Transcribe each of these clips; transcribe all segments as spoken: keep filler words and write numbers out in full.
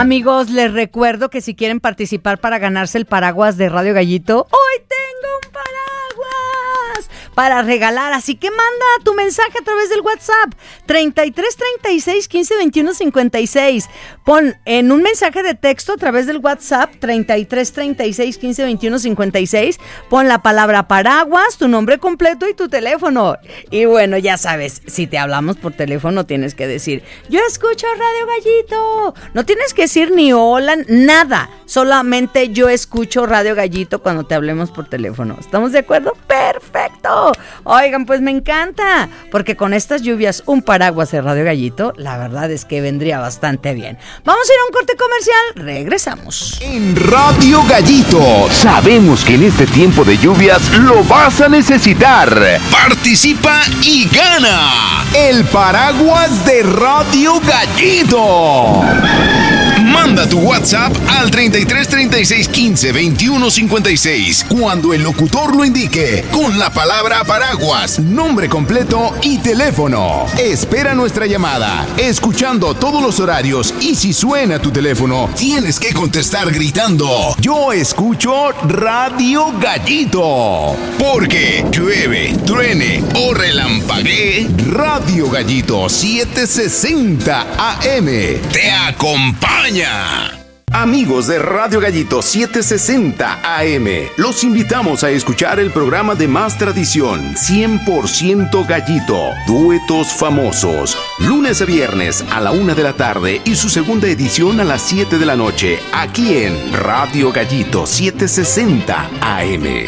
Amigos, les recuerdo que si quieren participar para ganarse el paraguas de Radio Gallito, hoy tengo un paraguas para regalar, así que manda tu mensaje a través del WhatsApp treinta y tres, treinta y seis, quince, veintiuno, cincuenta y seis. Pon en un mensaje de texto a través del WhatsApp treinta y tres, treinta y seis, quince, veintiuno, cincuenta y seis. Pon la palabra paraguas, tu nombre completo y tu teléfono. Y bueno, ya sabes, si te hablamos por teléfono tienes que decir, yo escucho Radio Gallito. No tienes que decir ni hola, nada. Solamente yo escucho Radio Gallito cuando te hablemos por teléfono. ¿Estamos de acuerdo? ¡Perfecto! Oigan, pues me encanta, porque con estas lluvias un paraguas de Radio Gallito, la verdad es que vendría bastante bien. Vamos a ir a un corte comercial, regresamos. En Radio Gallito sabemos que en este tiempo de lluvias lo vas a necesitar. Participa y gana el paraguas de Radio Gallito. Manda tu WhatsApp al treinta y tres, treinta y seis, quince, veintiuno, cincuenta y seis cuando el locutor lo indique con la palabra paraguas, nombre completo y teléfono. Espera nuestra llamada, escuchando todos los horarios, y si suena tu teléfono, tienes que contestar gritando, yo escucho Radio Gallito. Porque llueve, truene o relampaguee, Radio Gallito setecientos sesenta A M te acompaña. Amigos de Radio Gallito setecientos sesenta A M, los invitamos a escuchar el programa de más tradición, cien por ciento Gallito, duetos famosos, lunes a viernes a la una de la tarde y su segunda edición a las siete de la noche, aquí en Radio Gallito setecientos sesenta A M.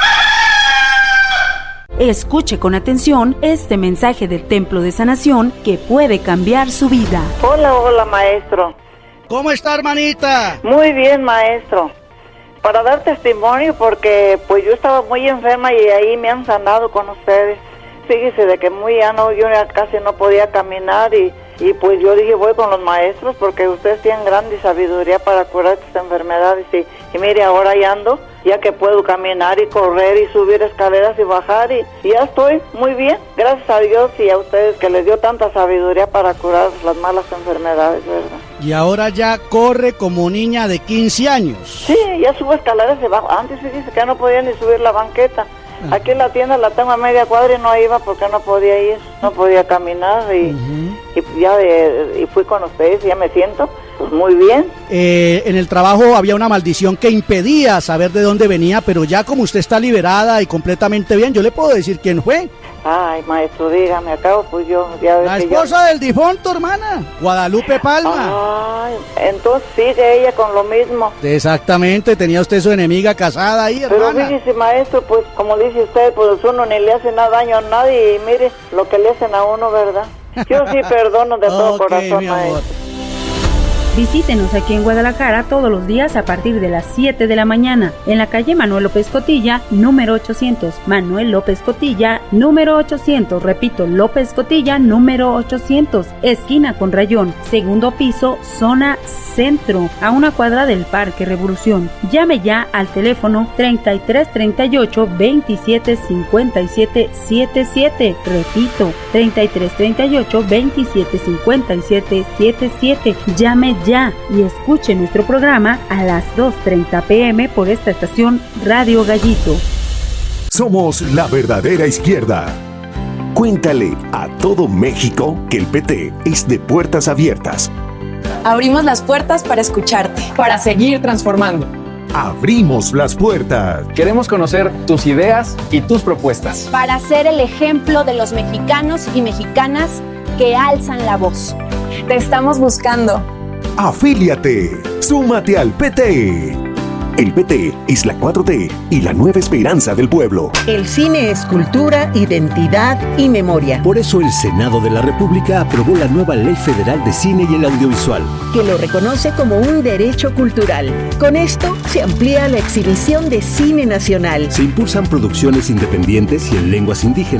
Escuche con atención este mensaje del Templo de Sanación que puede cambiar su vida. Hola, hola, maestro. ¿Cómo está, hermanita? Muy bien, maestro. Para dar testimonio, porque pues yo estaba muy enferma y ahí me han sanado con ustedes. Fíjese de que muy ya no, yo ya casi no podía caminar y, y pues yo dije voy con los maestros porque ustedes tienen grande sabiduría para curar estas enfermedades y, y mire ahora ya ando, ya que puedo caminar y correr y subir escaleras y bajar y, y ya estoy muy bien, gracias a Dios y a ustedes que les dio tanta sabiduría para curar las malas enfermedades, ¿verdad? Y ahora ya corre como niña de quince años. Sí, ya subo escaleras y bajo. Antes se dice que no podía ni subir la banqueta. Ah. Aquí en la tienda la tengo a media cuadra y no iba porque no podía ir, no podía caminar y, uh-huh. y ya de, y fui con ustedes y ya me siento pues muy bien. Eh, en el trabajo había una maldición que impedía saber de dónde venía, pero ya como usted está liberada y completamente bien, yo le puedo decir quién fue. Ay, maestro, dígame, acabo pues yo... Ya la esposa yo... del difunto, hermana, Guadalupe Palma. Ay, entonces sigue ella con lo mismo. Exactamente, tenía usted su enemiga casada ahí, hermana. Pero fíjese, maestro, pues como dice usted, pues uno ni le hace nada daño a nadie y mire lo que le hacen a uno, ¿verdad? Yo sí perdono de todo okay, corazón, maestro. Visítenos aquí en Guadalajara todos los días a partir de las siete de la mañana, en la calle Manuel López Cotilla, número ochocientos. Manuel López Cotilla, número ochocientos. Repito, López Cotilla, número ochocientos. Esquina con Rayón, segundo piso, zona centro, a una cuadra del Parque Revolución. Llame ya al teléfono treinta y tres, treinta y ocho, veintisiete, cincuenta y siete, setenta y siete. Repito, treinta y tres, treinta y ocho, veintisiete, cincuenta y siete, setenta y siete. Llame ya y escuche nuestro programa a las dos treinta pm por esta estación Radio Gallito. Somos la verdadera izquierda. Cuéntale a todo México que el P T es de puertas abiertas. Abrimos las puertas para escucharte, para seguir transformando. Abrimos las puertas. Queremos conocer tus ideas y tus propuestas. Para ser el ejemplo de los mexicanos y mexicanas que alzan la voz. Te estamos buscando. Afíliate, súmate al P T. El P T es la cuatro T y la nueva esperanza del pueblo. El cine es cultura, identidad y memoria. Por eso el Senado de la República aprobó la nueva Ley Federal de Cine y el Audiovisual, que lo reconoce como un derecho cultural. Con esto se amplía la exhibición de cine nacional. Se impulsan producciones independientes y en lenguas indígenas.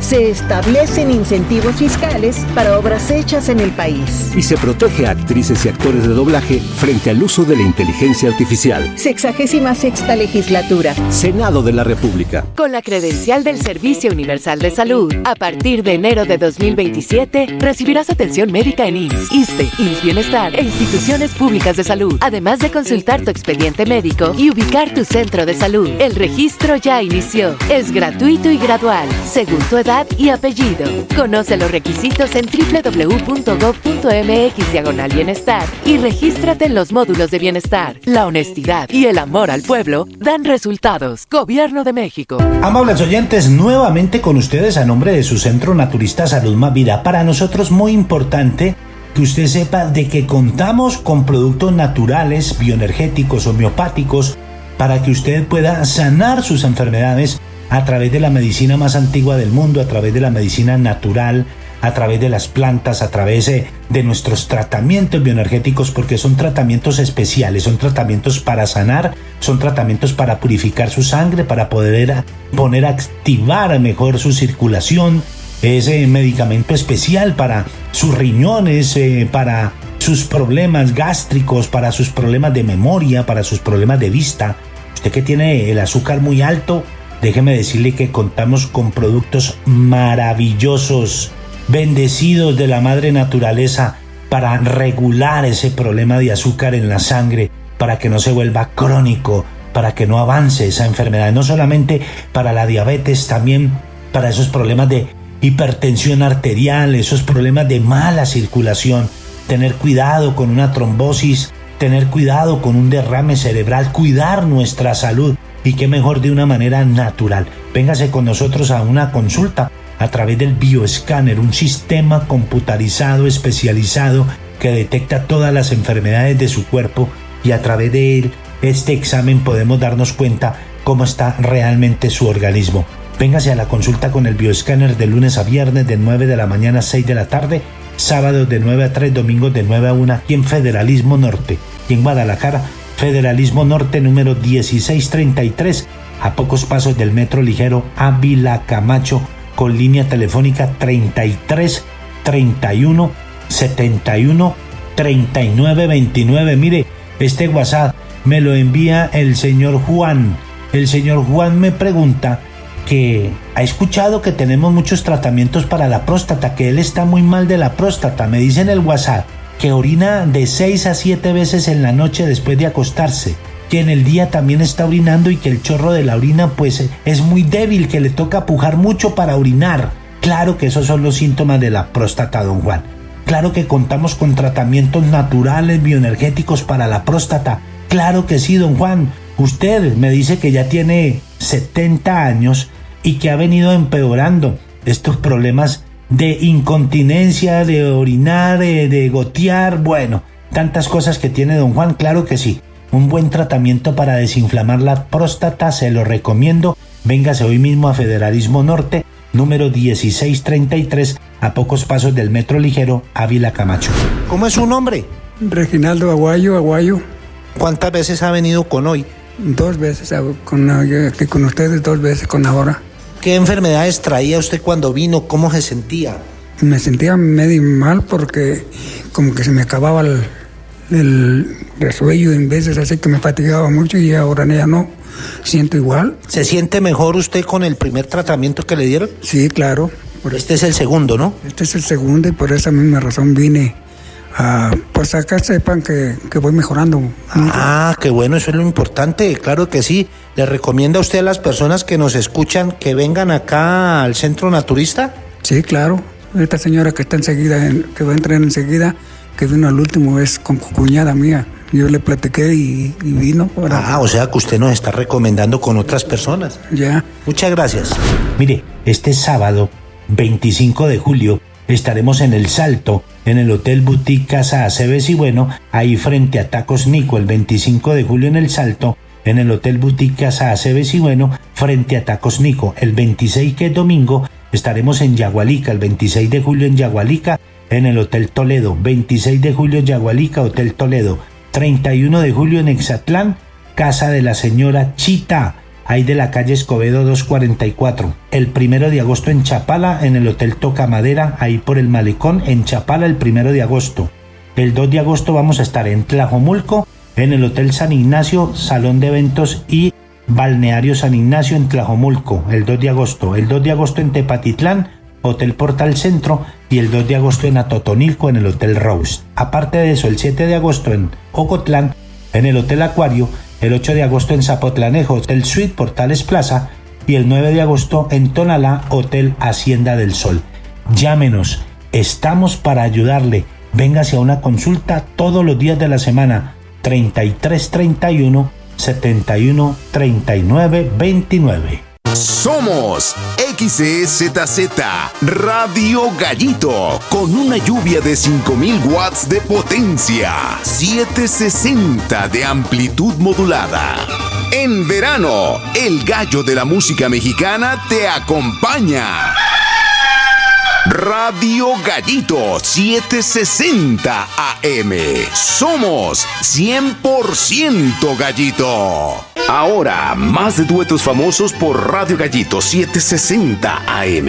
Se establecen incentivos fiscales para obras hechas en el país. Y se protege a actrices y actores de doblaje frente al uso de la inteligencia artificial. Sexagésima sexta legislatura. Senado de la República. Con la credencial del Servicio Universal de Salud, a partir de enero de dos mil veintisiete, recibirás atención médica en I M S S, ISSSTE, I M S S Bienestar e instituciones públicas de salud, además de consultar tu expediente médico y ubicar tu centro de salud. El registro ya inició. Es gratuito y gradual, según tu edad y apellido. Conoce los requisitos en doble u doble u doble u punto gob punto eme equis diagonal bienestar y regístrate en los módulos de bienestar. La honestidad y el amor al pueblo dan resultados. Gobierno de México. Amables oyentes, nuevamente con ustedes a nombre de su Centro Naturista Salud Más Vida. Para nosotros muy importante que usted sepa de que contamos con productos naturales, bioenergéticos, homeopáticos, para que usted pueda sanar sus enfermedades a través de la medicina más antigua del mundo, a través de la medicina natural, a través de las plantas, a través de, de nuestros tratamientos bioenergéticos, porque son tratamientos especiales, son tratamientos para sanar, son tratamientos para purificar su sangre, para poder poner a activar mejor su circulación. Es eh, medicamento especial para sus riñones, eh, para sus problemas gástricos, para sus problemas de memoria, para sus problemas de vista. Usted que tiene el azúcar muy alto, déjeme decirle que contamos con productos maravillosos, bendecidos de la madre naturaleza, para regular ese problema de azúcar en la sangre, para que no se vuelva crónico, para que no avance esa enfermedad. No solamente para la diabetes, también para esos problemas de hipertensión arterial, esos problemas de mala circulación. Tener cuidado con una trombosis, tener cuidado con un derrame cerebral, cuidar nuestra salud. Y qué mejor de una manera natural. Véngase con nosotros a una consulta a través del bioescáner, un sistema computarizado especializado que detecta todas las enfermedades de su cuerpo, y a través de él, este examen, podemos darnos cuenta cómo está realmente su organismo. Véngase a la consulta con el bioescáner de lunes a viernes de nueve de la mañana a seis de la tarde, sábados de nueve a tres, domingos de nueve a una, aquí en Federalismo Norte y en Guadalajara. Federalismo Norte número dieciséis treinta y tres, a pocos pasos del metro ligero Ávila Camacho, con línea telefónica treinta y tres treinta y uno setenta y uno treinta y nueve veintinueve. Mire, este WhatsApp me lo envía el señor Juan. El señor Juan me pregunta que ha escuchado que tenemos muchos tratamientos para la próstata, que él está muy mal de la próstata. Me dice en el WhatsApp que orina de seis a siete veces en la noche después de acostarse, que en el día también está orinando y que el chorro de la orina pues es muy débil, que le toca pujar mucho para orinar. Claro que esos son los síntomas de la próstata, don Juan. Claro que contamos con tratamientos naturales, bioenergéticos para la próstata. Claro que sí, don Juan. Usted me dice que ya tiene setenta años y que ha venido empeorando estos problemas de incontinencia, de orinar, de, de gotear, bueno, tantas cosas que tiene don Juan. Claro que sí, un buen tratamiento para desinflamar la próstata, se lo recomiendo. Véngase hoy mismo a Federalismo Norte, número dieciséis treinta y tres, a pocos pasos del metro ligero Ávila Camacho. ¿Cómo es su nombre? Reginaldo Aguayo, Aguayo. ¿Cuántas veces ha venido con hoy? Dos veces, con, aquí con ustedes, dos veces con ahora. ¿Qué enfermedades traía usted cuando vino? ¿Cómo se sentía? Me sentía medio mal porque como que se me acababa el, el resuello, en veces así que me fatigaba mucho, y ahora ya no, siento igual. ¿Se siente mejor usted con el primer tratamiento que le dieron? Sí, claro. Este es el segundo, ¿no? Este es el segundo, y por esa misma razón vine a, pues acá sepan que, que voy mejorando mucho. Ah, qué bueno, eso es lo importante, claro que sí. ¿Le recomienda usted a las personas que nos escuchan que vengan acá al Centro Naturista? Sí, claro. Esta señora que está enseguida, que va a entrar enseguida, que vino al último, es con cuñada mía. Yo le platiqué y, y vino. Para... Ah, o sea que usted nos está recomendando con otras personas. Ya. Muchas gracias. Mire, este sábado, veinticinco de julio, estaremos en El Salto, en el Hotel Boutique Casa Aceves y Bueno, ahí frente a Tacos Nico, el veinticinco de julio en El Salto, en el Hotel Boutique Casa Aceves y Bueno, frente a Tacos Nico. El veintiséis, que es domingo, estaremos en Yagualica, el veintiséis de julio en Yagualica, en el Hotel Toledo. veintiséis de julio en Yagualica, Hotel Toledo. treinta y uno de julio en Exatlán, Casa de la Señora Chita. ahí de la calle Escobedo doscientos cuarenta y cuatro. El primero de agosto en Chapala, en el Hotel Tocamadera, ahí por el Malecón, en Chapala el primero de agosto. El dos de agosto vamos a estar en Tlajomulco, en el Hotel San Ignacio, Salón de Eventos y Balneario San Ignacio en Tlajomulco, el dos de agosto. El dos de agosto en Tepatitlán, Hotel Portal Centro, y el dos de agosto en Atotonilco, en el Hotel Rose. Aparte de eso, el siete de agosto en Ocotlán, en el Hotel Acuario, el ocho de agosto en Zapotlanejo, Hotel Suite Portales Plaza, y el nueve de agosto en Tonalá, Hotel Hacienda del Sol. Llámenos, estamos para ayudarle. Véngase a una consulta todos los días de la semana. treinta y tres treinta y uno, setenta y uno, treinta y nueve, veintinueve. Somos X E Z Z Radio Gallito, con una lluvia de cinco mil watts de potencia, setecientos sesenta de amplitud modulada. En verano, el gallo de la música mexicana te acompaña. Radio Gallito setecientos sesenta A M. Somos cien por ciento gallito. Ahora, más de duetos famosos por Radio Gallito setecientos sesenta A M.